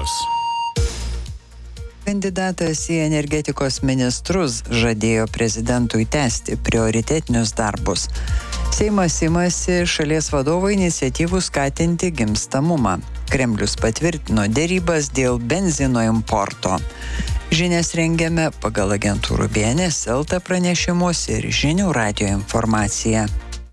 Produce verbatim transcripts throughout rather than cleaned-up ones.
žinios. Kandidatas į energetikos ministrus žadėjo prezidentui tęsti prioritetinius darbus. Seimas imasi šalies vadovo iniciatyvų skatinti gimstamumą. Kremlius patvirtino derybas dėl benzino importo. Žinias rengiame pagal agentūrų B N S L T pranešimus ir žinių radijo informaciją.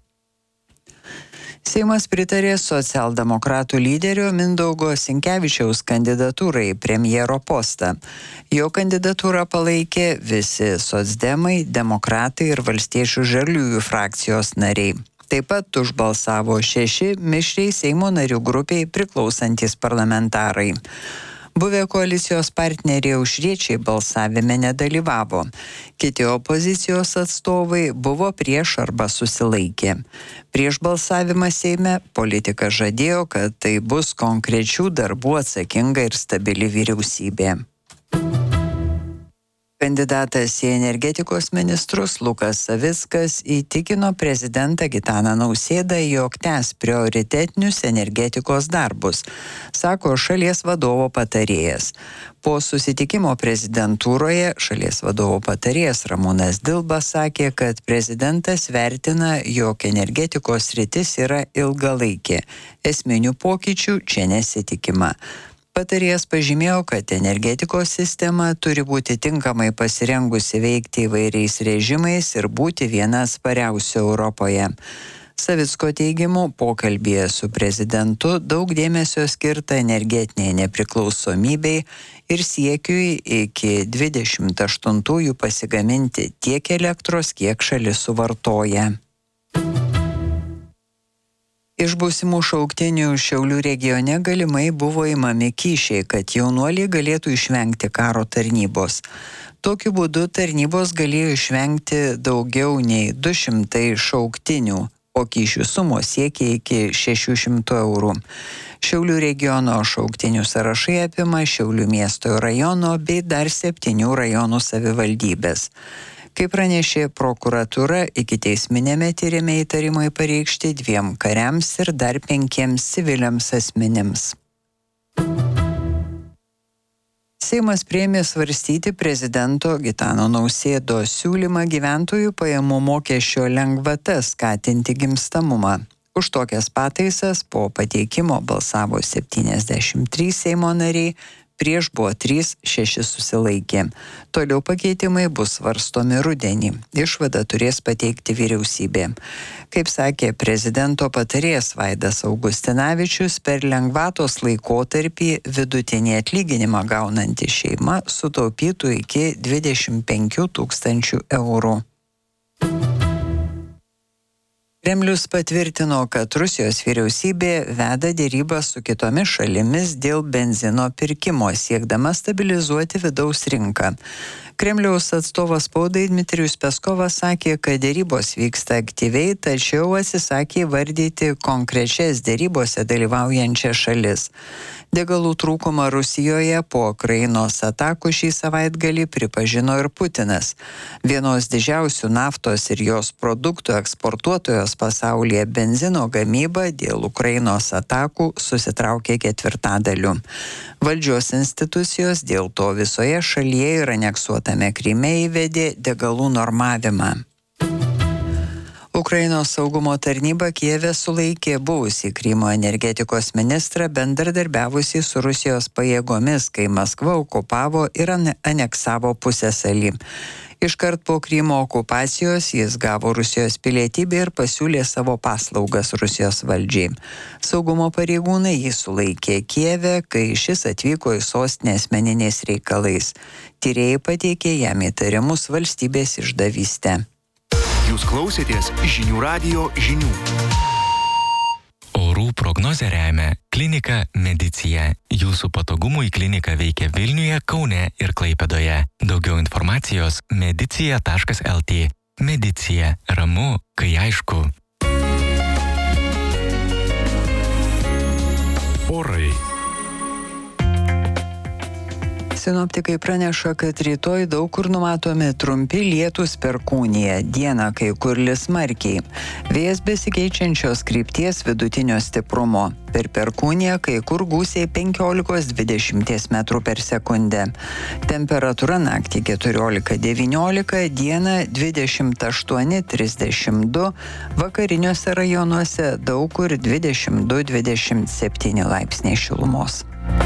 Seimas pritarė socialdemokratų lyderio Mindaugo Sinkevičiaus kandidatūrai į premjero postą. Jo kandidatūrą palaikė visi socdemai, demokratai ir valstiečių žaliųjų frakcijos nariai. Taip pat užbalsavo šeši mišriai Seimo narių grupiai priklausantis parlamentarai. Buvę koalicijos partneriai aušriečiai balsavime nedalyvavo. Kiti opozicijos atstovai buvo prieš arba susilaikė. Prieš balsavimą Seime politikas žadėjo, kad tai bus konkrečių darbų atsakinga ir stabili vyriausybė. Kandidatas į energetikos ministrus Lukas Savickas įtikino prezidentą Gitaną Nausėdą, jog tęs prioritetinius energetikos darbus, sako šalies vadovo patarėjas. Po susitikimo prezidentūroje šalies vadovo patarėjas Ramūnas Dilba sakė, kad prezidentas vertina, jog energetikos sritis yra ilgalaikė. Esminių pokyčių čia nesitikima. Patarėjas pažymėjo, kad energetikos sistema turi būti tinkamai pasirengusi veikti įvairiais režimais ir būti viena atspariausių Europoje. Savicko teigimu, pokalbyje su prezidentu daug dėmesio skirta energetiniai nepriklausomybei ir siekiui iki dvidešimt aštuntųjų pasigaminti tiek elektros, kiek šalis suvartoja. Iš būsimų šauktinių Šiaulių regione galimai buvo imami kyšiai, kad jaunuoliai galėtų išvengti karo tarnybos. Tokiu būdu tarnybos galėjo išvengti daugiau nei du šimtai šauktinių, o kyšių sumos siekia iki šešių šimtų eurų. Šiaulių regiono šauktinių sąrašai apima Šiaulių miesto rajono bei dar septynių rajonų savivaldybės. Kaip pranešė prokuratūra, ikiteisminėme tyrime įtarimai pareikšti dviem kariams ir dar penkiems civiliams asmenims. Seimas priėmė svarstyti prezidento Gitano Nausėdos siūlymą gyventojų pajamų mokesčio lengvata skatinti gimstamumą. Už tokias pataisas po pateikimo balsavo septyniasdešimt trys Seimo nariai, prieš buvo trys, šeši susilaikė. Toliau pakeitimai bus svarstomi rudenį. Išvadą turės pateikti vyriausybė. Kaip sakė prezidento patarėjas Vaidas Augustinavičius, per lengvatos laikotarpį vidutinį atlyginimą gaunanti šeima sutaupytų iki dvidešimt penkių tūkstančių eurų. Kremlius patvirtino, kad Rusijos vyriausybė veda derybas su kitomis šalimis dėl benzino pirkimo, siekdama stabilizuoti vidaus rinką. Kremliaus atstovas spaudai Dmitrijus Peskovas sakė, kad derybos vyksta aktyviai, tačiau atsisakė vardyti konkrečias derybose dalyvaujančias šalis. Degalų trūkumą Rusijoje po Ukrainos atakų šį savaitgalį pripažino ir Putinas. Vienos didžiausių naftos ir jos produktų eksportuotojos pasaulyje benzino gamyba dėl Ukrainos atakų susitraukė ketvirtadaliu. Valdžios institucijos dėl to visoje šalyje ir aneksuotame Kryme įvedė degalų normavimą. Ukrainos saugumo tarnyba Kijeve sulaikė buvusį Krymo energetikos ministrą bendradarbiavusį su Rusijos pajėgomis, kai Maskva okupavo ir aneksavo pusiasalį. Iškart po Krymo okupacijos jis gavo Rusijos pilietybę ir pasiūlė savo paslaugas Rusijos valdžiai. Saugumo pareigūnai jį sulaikė Kijeve, kai šis atvyko į sostinę asmeniniais reikalais. Tyrėjai pateikė jam įtarimus valstybės išdavystę. Jūs klausėtės žinių radijo žinių. Orų prognozę remia klinika Medicija. Jūsų patogumui klinika veikia Vilniuje, Kaune ir Klaipėdoje. Daugiau informacijos medicija taškas el tė. Medicija. Ramu, kai aišku. Orai. Sinoptikai praneša, kad rytoj daug kur numatomi trumpi lietūs perkūnija, dieną kai kur lis smarkiai. Vėjas besikeičiančios krypties vidutinio stiprumo. Per perkūniją kai kur gūsiai penkiolika dvidešimt metrų per sekundę. Temperatūra naktį keturiolika devyniolika, dieną dvidešimt aštuoni trisdešimt du, vakariniuose rajonuose daug kur dvidešimt du dvidešimt septyni laipsniai šilumos.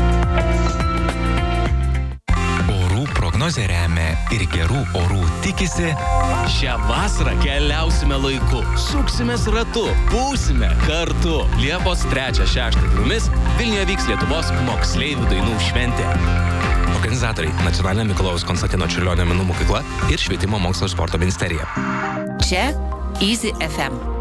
Prognozė remia ir gerų orų tikisi. Šią vasarą keliausime laiku, suksimės ratu, būsime kartu. Liepos trečią šeštą dienomis Vilniuje vyks Lietuvos moksleivių dainų šventė. Organizatoriai – Nacionalinė Mikalojaus Konstantino Čiurlionio menų mokykla ir Švietimo mokslo ir sporto ministerija. Čia Easy F M.